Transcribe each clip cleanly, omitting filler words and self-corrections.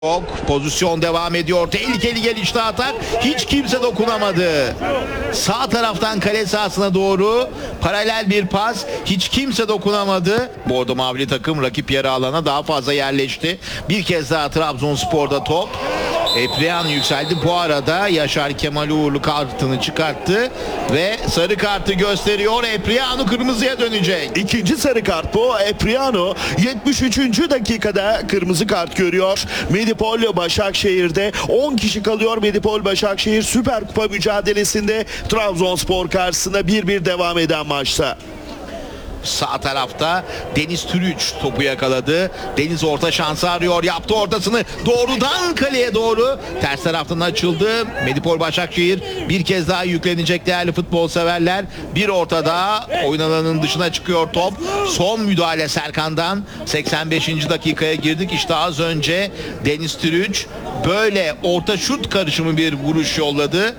Yok, pozisyon devam ediyor. Tehlikeli gelişti atak. Hiç kimse dokunamadı. Sağ taraftan kale sahasına doğru paralel bir pas. Hiç kimse dokunamadı. Bordo mavili takım rakip yarı alana daha fazla yerleşti. Bir kez daha Trabzonspor'da top. Epriyan yükseldi. Bu arada Yaşar Kemal Uğurlu kartını çıkarttı ve sarı kartı gösteriyor. Epriano kırmızıya dönecek. İkinci sarı kart bu. Epriano 73. dakikada kırmızı kart görüyor. Medipol Başakşehir'de 10 kişi kalıyor. Medipol Başakşehir Süper Kupa mücadelesinde Trabzonspor karşısında 1-1 devam eden maçta. Sağ tarafta Deniz Türüç topu yakaladı. Deniz orta şansı arıyor. Yaptı ortasını doğrudan kaleye doğru. Ters taraftan açıldı. Medipol Başakşehir bir kez daha yüklenecek değerli futbol severler. Bir orta daha oyun alanının dışına çıkıyor top. Son müdahale Serkan'dan. 85. dakikaya girdik. İşte az önce Deniz Türüç böyle orta şut karışımı bir vuruş yolladı.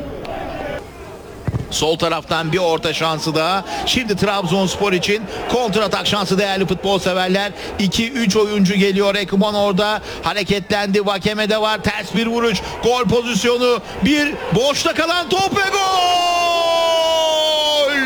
Sol taraftan bir orta şansı daha. Şimdi Trabzonspor için kontratak şansı değerli futbol severler. 2-3 oyuncu geliyor. Ekuban orada hareketlendi. Vakeme'de var. Ters bir vuruş. Gol pozisyonu. Bir boşta kalan top ve gol!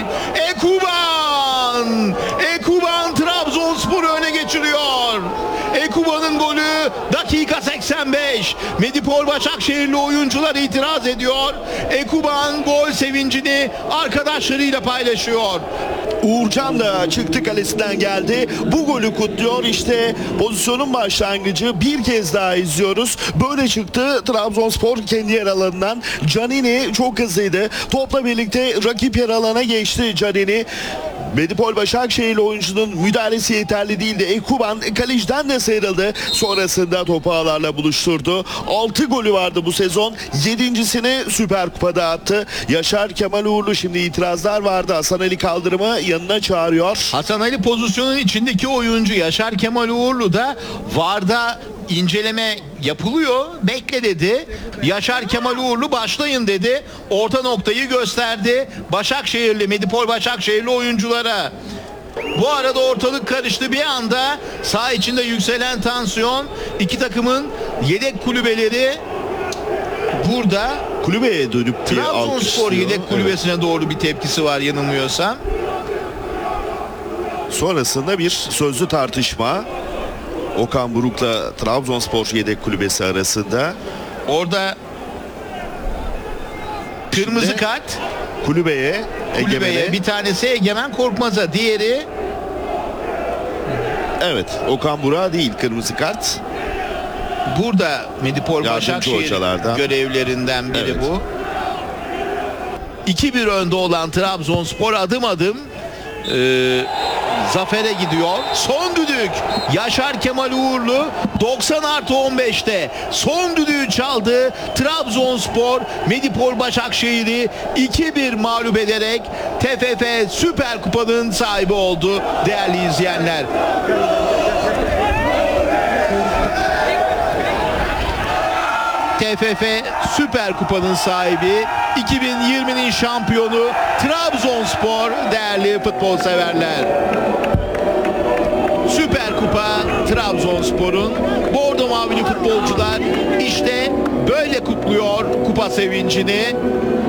Ekuban! Ekuban Trabzonspor'u öne geçiriyor. Ekuban'ın golü dakika 85. Medipol Başakşehirli oyuncular itiraz ediyor. Ekuban gol sevincini arkadaşlarıyla paylaşıyor. Uğurcan da çıktı kalesinden geldi. Bu golü kutluyor. İşte pozisyonun başlangıcı bir kez daha izliyoruz. Böyle çıktı Trabzonspor kendi yer alanından. Canini çok hızlıydı. Topla birlikte rakip yer alana geçti Canini. Medipol Başakşehirli oyuncunun müdahalesi yeterli değildi. Ekuban kaleciden de sıyrıldı. Sonrasında topu ağlarla buluşturdu. 6 golü vardı bu sezon. 7.sini Süper Kupa'da attı. Yaşar Kemal Uğurlu şimdi itirazlar vardı. Hasan Ali Kaldırım'ı yanına çağırıyor. Hasan Ali pozisyonun içindeki oyuncu Yaşar Kemal Uğurlu da VAR'da inceleme yapılıyor. Bekle dedi. Yaşar Kemal Uğurlu başlayın dedi. Orta noktayı gösterdi. Başakşehirli, Medipol Başakşehirli oyunculara. Bu arada ortalık karıştı. Bir anda saha içinde yükselen tansiyon. İki takımın yedek kulübeleri burada. Kulübeye dönüp diye Trabzonspor alkışlıyor. yedek kulübesine doğru bir tepkisi var yanılmıyorsam. Sonrasında bir sözlü tartışma. Okan Buruk'la Trabzonspor yedek kulübesi arasında. Orada kırmızı Şimdi kart kulübeye, Egemen'e. bir tanesi Egemen Korkmaz'a, diğeri Evet, Okan Burak'a değil kırmızı kart. burada Medipol Yardımcı Başakşehir hocalardan. görevlerinden biri Evet. bu. 2-1 önde olan Trabzonspor adım adım zafere gidiyor. Son düdük Yaşar Kemal Uğurlu 90+15'te son düdüğü çaldı. Trabzonspor Medipol Başakşehir'i 2-1 mağlup ederek TFF Süper Kupa'nın sahibi oldu değerli izleyenler. TFF Süper Kupa'nın sahibi, 2020'nin şampiyonu Trabzonspor değerli futbol severler. Süper Kupa Trabzonspor'un. Bordo mavili futbolcular işte böyle kutluyor kupa sevincini.